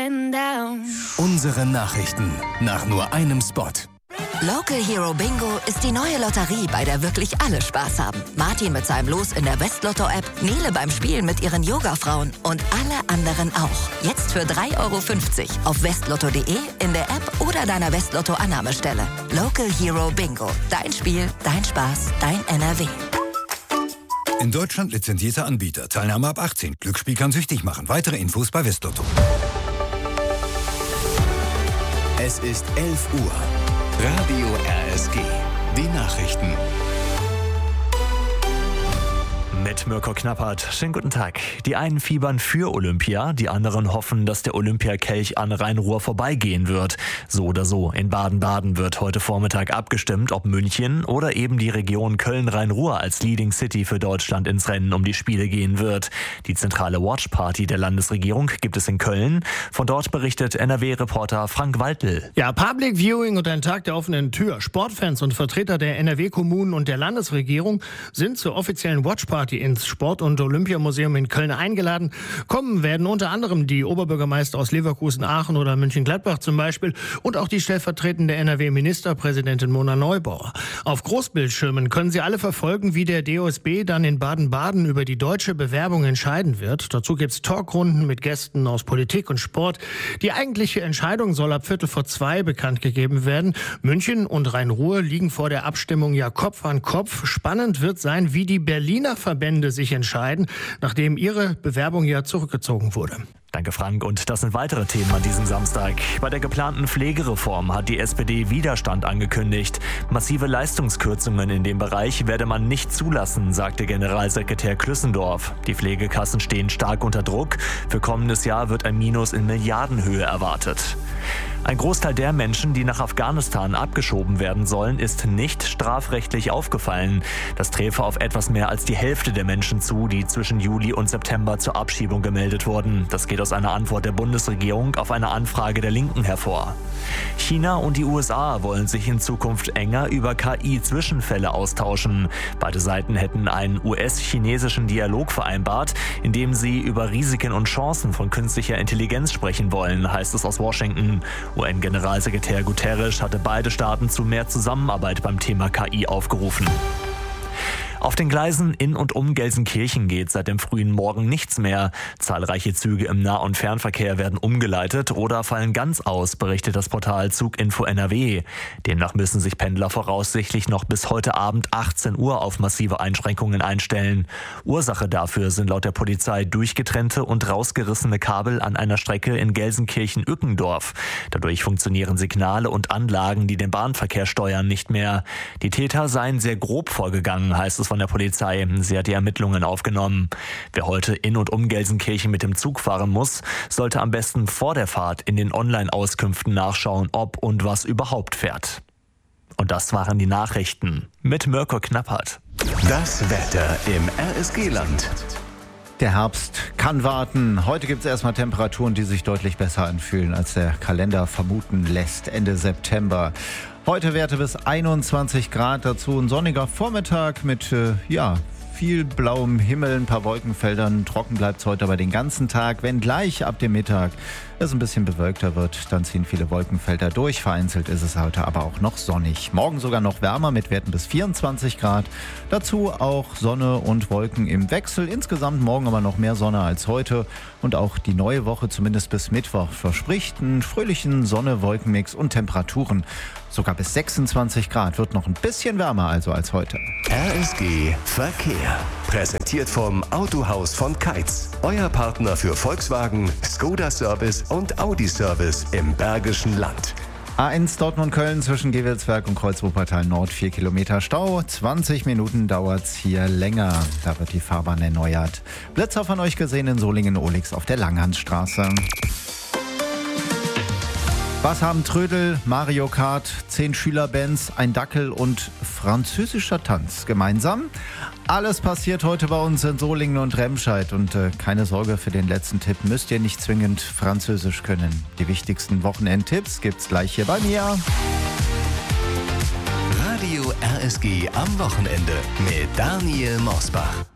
and down. Unsere Nachrichten nach nur einem Spot. Local Hero Bingo ist die neue Lotterie, bei der wirklich alle Spaß haben. Martin mit seinem Los in der Westlotto-App, Nele beim Spielen mit ihren Yoga-Frauen und alle anderen auch. Jetzt für 3,50 € auf westlotto.de, in der App oder deiner Westlotto-Annahmestelle. Local Hero Bingo. Dein Spiel, dein Spaß, dein NRW. In Deutschland lizenzierter Anbieter. Teilnahme ab 18. Glücksspiel kann süchtig machen. Weitere Infos bei Westlotto. Es ist 11 Uhr. Radio RSG. Die Nachrichten. Mit Mirko Knappert. Schönen guten Tag. Die einen fiebern für Olympia, die anderen hoffen, dass der Olympiakelch an Rhein-Ruhr vorbeigehen wird. So oder so, in Baden-Baden wird heute Vormittag abgestimmt, ob München oder eben die Region Köln-Rhein-Ruhr als Leading City für Deutschland ins Rennen um die Spiele gehen wird. Die zentrale Watchparty der Landesregierung gibt es in Köln. Von dort berichtet NRW-Reporter Frank Waltl. Ja, Public Viewing und ein Tag der offenen Tür. Sportfans und Vertreter der NRW-Kommunen und der Landesregierung sind zur offiziellen Watchparty ins Sport- und Olympiamuseum in Köln eingeladen. Kommen werden unter anderem die Oberbürgermeister aus Leverkusen, Aachen oder München-Gladbach zum Beispiel und auch die stellvertretende NRW-Ministerpräsidentin Mona Neubauer. Auf Großbildschirmen können Sie alle verfolgen, wie der DOSB dann in Baden-Baden über die deutsche Bewerbung entscheiden wird. Dazu gibt es Talkrunden mit Gästen aus Politik und Sport. Die eigentliche Entscheidung soll ab 1:45 bekannt gegeben werden. München und Rhein-Ruhr liegen vor der Abstimmung ja Kopf an Kopf. Spannend wird sein, wie die Berliner Verbände sich entscheiden, nachdem ihre Bewerbung ja zurückgezogen wurde. Danke, Frank. Und das sind weitere Themen an diesem Samstag. Bei der geplanten Pflegereform hat die SPD Widerstand angekündigt. Massive Leistungskürzungen in dem Bereich werde man nicht zulassen, sagte Generalsekretär Klüssendorf. Die Pflegekassen stehen stark unter Druck. Für kommendes Jahr wird ein Minus in Milliardenhöhe erwartet. Ein Großteil der Menschen, die nach Afghanistan abgeschoben werden sollen, ist nicht strafrechtlich aufgefallen. Das träfe auf etwas mehr als die Hälfte der Menschen zu, die zwischen Juli und September zur Abschiebung gemeldet wurden. Das geht aus einer Antwort der Bundesregierung auf eine Anfrage der Linken hervor. China und die USA wollen sich in Zukunft enger über KI-Zwischenfälle austauschen. Beide Seiten hätten einen US-chinesischen Dialog vereinbart, in dem sie über Risiken und Chancen von künstlicher Intelligenz sprechen wollen, heißt es aus Washington. UN-Generalsekretär Guterres hatte beide Staaten zu mehr Zusammenarbeit beim Thema KI aufgerufen. Auf den Gleisen in und um Gelsenkirchen geht seit dem frühen Morgen nichts mehr. Zahlreiche Züge im Nah- und Fernverkehr werden umgeleitet oder fallen ganz aus, berichtet das Portal Zuginfo NRW. Demnach müssen sich Pendler voraussichtlich noch bis heute Abend 18 Uhr auf massive Einschränkungen einstellen. Ursache dafür sind laut der Polizei durchgetrennte und rausgerissene Kabel an einer Strecke in Gelsenkirchen-Ückendorf. Dadurch funktionieren Signale und Anlagen, die den Bahnverkehr steuern, nicht mehr. Die Täter seien sehr grob vorgegangen, heißt es von der Polizei. Sie hat die Ermittlungen aufgenommen. Wer heute in und um Gelsenkirchen mit dem Zug fahren muss, sollte am besten vor der Fahrt in den Online-Auskünften nachschauen, ob und was überhaupt fährt. Und das waren die Nachrichten mit Mirko Knappert. Das Wetter im RSG-Land. Der Herbst kann warten. Heute gibt es erstmal Temperaturen, die sich deutlich besser anfühlen, als der Kalender vermuten lässt. Ende September. Heute Werte bis 21 Grad, dazu ein sonniger Vormittag mit viel blauem Himmel, ein paar Wolkenfeldern. Trocken bleibt es heute aber den ganzen Tag. Wenn gleich ab dem Mittag es ein bisschen bewölkter wird, dann ziehen viele Wolkenfelder durch. Vereinzelt ist es heute aber auch noch sonnig. Morgen sogar noch wärmer mit Werten bis 24 Grad. Dazu auch Sonne und Wolken im Wechsel. Insgesamt morgen aber noch mehr Sonne als heute. Und auch die neue Woche, zumindest bis Mittwoch, verspricht einen fröhlichen Sonne-Wolkenmix und Temperaturen. Sogar bis 26 Grad, wird noch ein bisschen wärmer also als heute. RSG Verkehr. Präsentiert vom Autohaus von Keitz. Euer Partner für Volkswagen, Skoda Service und Audi Service im Bergischen Land. A1 Dortmund-Köln zwischen Gewelsberg und Kreuz-Wuppertal Nord 4 Kilometer Stau. 20 Minuten dauert's hier länger. Da wird die Fahrbahn erneuert. Blitzer von euch gesehen in Solingen-Olix auf der Langhansstraße. Was haben Trödel, Mario Kart, 10 Schülerbands, ein Dackel und französischer Tanz gemeinsam? Alles passiert heute bei uns in Solingen und Remscheid. Und keine Sorge, für den letzten Tipp müsst ihr nicht zwingend Französisch können. Die wichtigsten Wochenendtipps gibt's gleich hier bei mir. Radio RSG am Wochenende mit Daniel Mosbach.